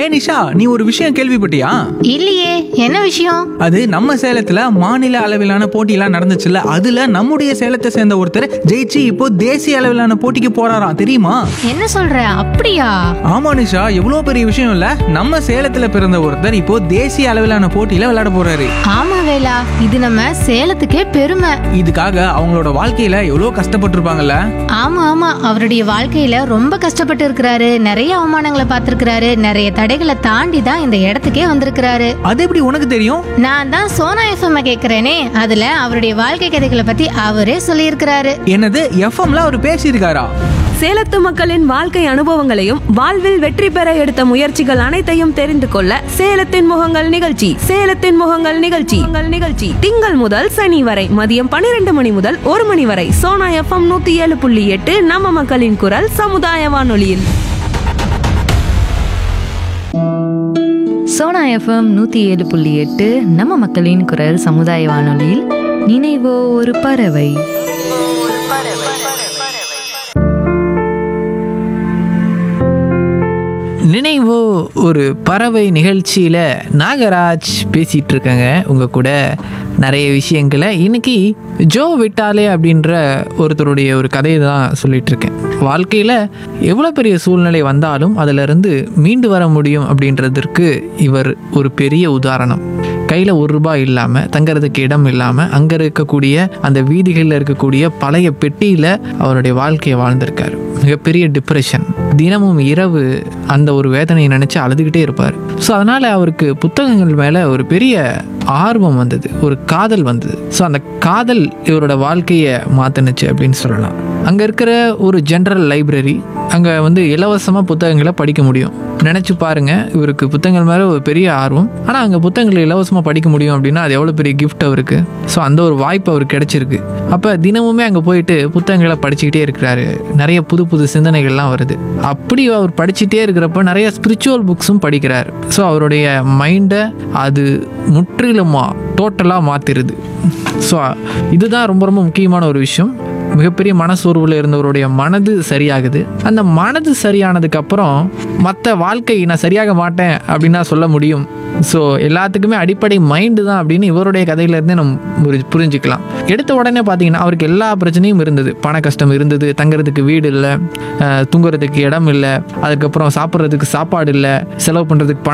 நிஷா, நீ ஒரு விஷயம் கேள்விப்பட்டியா? இல்லையே, என்ன விஷயம்? அது நம்ம சேலத்துல மாநில அளவிலான போட்டியெல்லாம் நடந்துச்சுல்ல, அதுல நம்முடைய சேலத்தை சேர்ந்த ஒருத்தர் ஜெயிச்சு இப்போ தேசிய அளவிலான போட்டிக்கு போறாராம், தெரியுமா? என்ன சொல்ற? அப்படியா? ஆமா நிஷா, எவ்வளவு பெரிய விஷயம் இல்ல. நம்ம சேலத்துல பிறந்த ஒருத்தர் இப்போ தேசிய அளவிலான போட்டியில விளையாட போறாரு. ஆமா வேலா, இது நம்ம சேலத்துக்கே பெருமை. இதுக்காக அவங்களோட வாழ்க்கையில எவ்வளவு கஷ்டப்பட்டிருப்பாங்கல்ல. ஆமா ஆமா, அவருடைய வாழ்க்கையில ரொம்ப கஷ்டப்பட்டு இருக்கிறாரு. நிறைய அவமானங்களை பார்த்திருக்கிறாரு. நிறைய தடைகளை தாண்டி தான் இந்த இடத்துக்கே வந்திருக்கிறாரு. அது எப்படி உனக்கு தெரியும்? நான் தான் சோனா எஃப்எம் கேக்குறேனே, அதுல அவருடைய வாழ்க்கை கதைகளை பத்தி அவரே சொல்லியிருக்கிறாரு. என்னது, எஃப்எம்ல அவர் பேசியிருக்காரா? சேலத்து மக்களின் வாழ்க்கை அனுபவங்களையும் வாழ்வில் வெற்றி பெற எடுத்த முயற்சிகள் அனைத்தையும் தெரிந்து கொள்ள சேலத்தின் முகங்கள் நிகழ்ச்சி திங்கள் முதல் சனி வரை மதியம் 12 மணி முதல் 1 மணி வரை சோனா எஃப்எம் 107.8 நம்ம மக்களின் குரல் சமுதாய வானொலியில். சோனா எஃப்எம் 107.8 நம்ம மக்களின் குரல் சமுதாய வானொலியில் நினைவோ ஒரு பறவை. நினைவோ ஒரு பறவை நிகழ்ச்சியில் நாகராஜ் பேசிகிட்டு இருக்கேங்க உங்கள் கூட நிறைய விஷயங்களை. இன்னைக்கு ஜோ விட்டாலே அப்படின்ற ஒருத்தருடைய ஒரு கதையை தான் சொல்லிட்டு இருக்கேன். வாழ்க்கையில் எவ்வளோ பெரிய சூழ்நிலை வந்தாலும் அதிலிருந்து மீண்டு வர முடியும் அப்படின்றதற்கு இவர் ஒரு பெரிய உதாரணம். கையில் ₹1 இல்லாமல், தங்கறதுக்கு இடம் இல்லாமல், அங்கே இருக்கக்கூடிய அந்த வீதிகளில் இருக்கக்கூடிய பழைய பெட்டியில் அவருடைய வாழ்க்கையை வாழ்ந்திருக்காரு. மிகப்பெரிய டிப்ரெஷன், தினமும் இரவு அந்த ஒரு வேதனையை நினச்சி அழுதுகிட்டே இருப்பார். ஸோ அதனால் அவருக்கு புத்தகங்கள் மேலே ஒரு பெரிய ஆர்வம் வந்தது, ஒரு காதல் வந்தது. ஸோ அந்த காதல் இவரோட வாழ்க்கையை மாற்றினுச்சு அப்படின்னு சொல்லலாம். அங்கே இருக்கிற ஒரு ஜென்ரல் லைப்ரரி, அங்கே இலவசமாக புத்தகங்களை படிக்க முடியும். நினச்சி பாருங்கள், இவருக்கு புத்தகங்கள் மேலே ஒரு பெரிய ஆர்வம். ஆனால் அங்கே புத்தகங்களை இலவசமாக படிக்க முடியும் அப்படின்னா அது எவ்வளோ பெரிய கிஃப்ட் அவருக்கு. ஸோ அந்த ஒரு வாய்ப்பு அவருக்கு கிடைச்சிருக்கு. அப்போ தினமுமே அங்கே போயிட்டு புத்தகங்களை படிச்சுக்கிட்டே இருக்கிறாரு. நிறைய புது புது சிந்தனைகள்லாம் வருது. அப்படி அவர் படிச்சுட்டே இருக்கிறப்ப நிறைய ஸ்பிரிச்சுவல் புக்ஸும் படிக்கிறார். ஸோ அவருடைய மைண்டை அது முற்றிலுமாக டோட்டலாக மாற்றிடுது. ஸோ இதுதான் ரொம்ப ரொம்ப முக்கியமான ஒரு விஷயம். மிகப்பெரிய மனசோர்வில் இருந்தவருடைய மனது சரியாகுது. அந்த மனது சரியானதுக்கப்புறம் மற்ற வாழ்க்கை நான் சரியாக மாட்டேன் அப்படின்னா சொல்ல முடியும். ஸோ எல்லாத்துக்குமே அடிப்படை மைண்டு தான் அப்படின்னு இவருடைய கதையிலேருந்தே நம்ம புரிஞ்சுக்கலாம். எடுத்த உடனே பார்த்தீங்கன்னா அவருக்கு எல்லா பிரச்சனையும் இருந்தது. பண கஷ்டம் இருந்தது, தங்குறதுக்கு வீடு இல்லை, தூங்குறதுக்கு இடம் இல்லை, அதுக்கப்புறம் சாப்பிட்றதுக்கு சாப்பாடு இல்லை, செலவு பண்ணுறதுக்கு பணம்